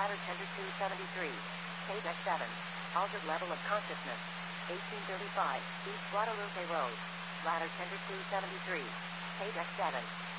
Ladder tender 273. Page X7. Altered level of consciousness. 1835. East Guadalupe Road. Ladder tender 273. Page X7.